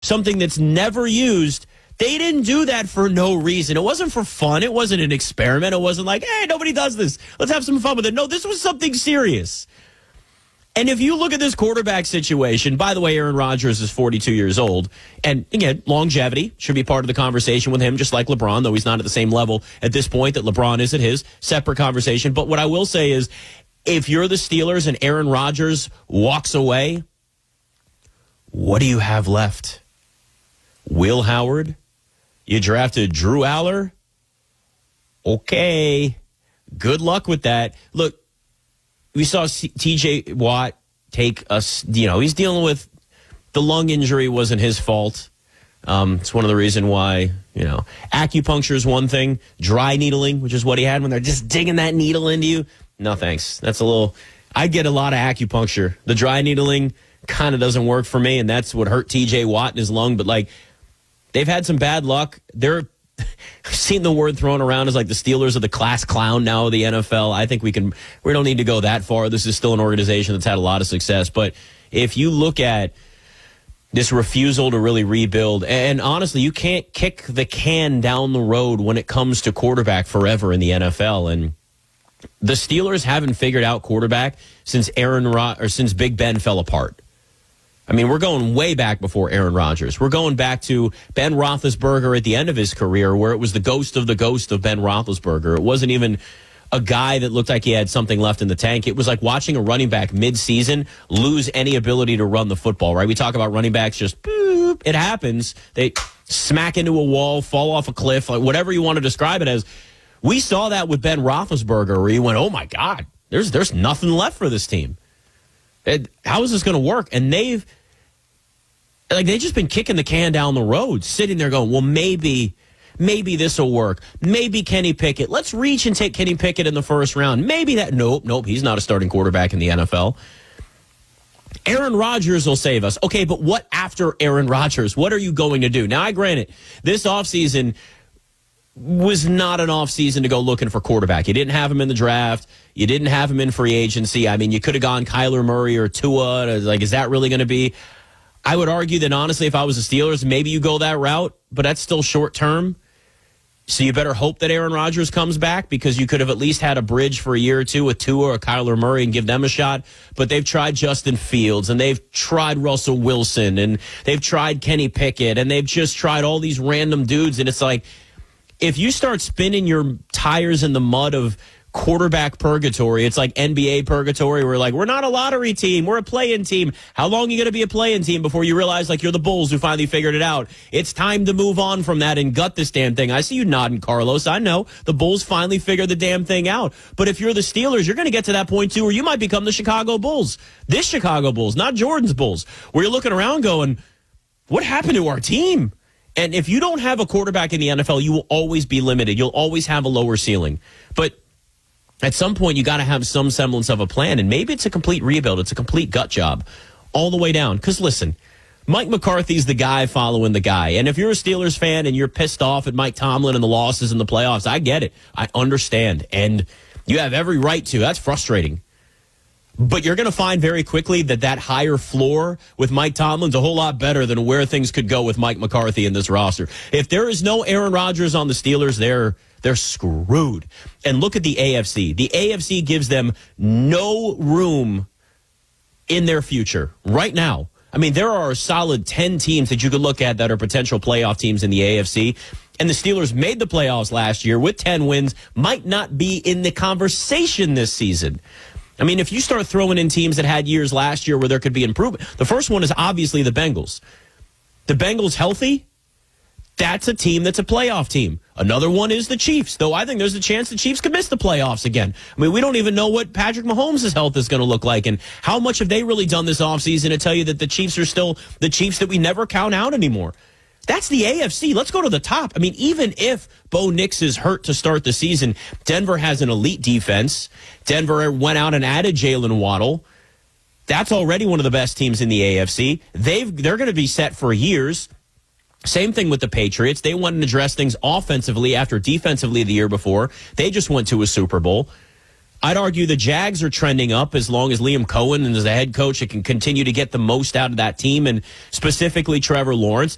something that's never used. They didn't do that for no reason. It wasn't for fun. It wasn't an experiment. It wasn't like, hey, nobody does this. Let's have some fun with it. No, this was something serious. And if you look at this quarterback situation, by the way, Aaron Rodgers is 42 years old. And again, longevity should be part of the conversation with him, just like LeBron, though he's not at the same level at this point that LeBron is at his. Separate conversation. But what I will say is, if you're the Steelers and Aaron Rodgers walks away, what do you have left? Will Howard? You drafted Drew Aller? Okay. Good luck with that. Look, we saw TJ Watt take us, he's dealing with the lung injury wasn't his fault. It's one of the reasons why, acupuncture is one thing. Dry needling, which is what he had when they're just digging that needle into you. No, thanks. I get a lot of acupuncture. The dry needling kind of doesn't work for me, and that's what hurt TJ Watt in his lung. But, they've had some bad luck. I've seen the word thrown around as the Steelers are the class clown now of the NFL. I think we don't need to go that far. This is still an organization that's had a lot of success. But if you look at this refusal to really rebuild, and honestly, you can't kick the can down the road when it comes to quarterback forever in the NFL. And the Steelers haven't figured out quarterback since since Big Ben fell apart. I mean, we're going way back before Aaron Rodgers. We're going back to Ben Roethlisberger at the end of his career, where it was the ghost of Ben Roethlisberger. It wasn't even a guy that looked like he had something left in the tank. It was like watching a running back mid-season lose any ability to run the football, right? We talk about running backs just, boop, it happens. They smack into a wall, fall off a cliff, whatever you want to describe it as. We saw that with Ben Roethlisberger, where he went, oh, my God, there's nothing left for this team. How is this going to work? And they've just been kicking the can down the road, sitting there going, well, maybe this will work. Maybe Kenny Pickett. Let's reach and take Kenny Pickett in the first round. Maybe that. Nope. He's not a starting quarterback in the NFL. Aaron Rodgers will save us. Okay, but what after Aaron Rodgers? What are you going to do? Now, I grant it, this offseason was not an offseason to go looking for quarterback. You didn't have him in the draft. You didn't have him in free agency. I mean, you could have gone Kyler Murray or Tua. Is that really going to be? I would argue that, honestly, if I was the Steelers, maybe you go that route, but that's still short term. So you better hope that Aaron Rodgers comes back, because you could have at least had a bridge for a year or two with Tua or Kyler Murray and give them a shot. But they've tried Justin Fields, and they've tried Russell Wilson, and they've tried Kenny Pickett, and they've just tried all these random dudes. And it's like, if you start spinning your tires in the mud of quarterback purgatory, it's like NBA purgatory. We're not a lottery team. We're a play-in team. How long are you going to be a play-in team before you realize you're the Bulls who finally figured it out? It's time to move on from that and gut this damn thing. I see you nodding, Carlos. I know the Bulls finally figured the damn thing out. But if you're the Steelers, you're going to get to that point too, where you might become the Chicago Bulls. This Chicago Bulls, not Jordan's Bulls, where you're looking around going, what happened to our team? And if you don't have a quarterback in the NFL, you will always be limited. You'll always have a lower ceiling. But at some point, you got to have some semblance of a plan, and maybe it's a complete rebuild. It's a complete gut job all the way down. Because, listen, Mike McCarthy's the guy following the guy. And if you're a Steelers fan and you're pissed off at Mike Tomlin and the losses in the playoffs, I get it. I understand. And you have every right to. That's frustrating. But you're going to find very quickly that higher floor with Mike Tomlin's a whole lot better than where things could go with Mike McCarthy in this roster. If there is no Aaron Rodgers on the Steelers, they're screwed. And look at the AFC. The AFC gives them no room in their future right now. I mean, there are a solid 10 teams that you could look at that are potential playoff teams in the AFC. And the Steelers made the playoffs last year with 10 wins, might not be in the conversation this season. I mean, if you start throwing in teams that had years last year where there could be improvement, the first one is obviously the Bengals. The Bengals healthy, that's a team that's a playoff team. Another one is the Chiefs, though I think there's a chance the Chiefs could miss the playoffs again. I mean, we don't even know what Patrick Mahomes' health is going to look like, and how much have they really done this offseason to tell you that the Chiefs are still the Chiefs that we never count out anymore. That's the AFC. Let's go to the top. I mean, even if Bo Nix is hurt to start the season, Denver has an elite defense. Denver went out and added Jalen Waddle. That's already one of the best teams in the AFC. They're going to be set for years. Same thing with the Patriots. They wanted to address things offensively after defensively the year before. They just went to a Super Bowl. I'd argue the Jags are trending up as long as Liam Cohen and as a head coach, it can continue to get the most out of that team, and specifically Trevor Lawrence.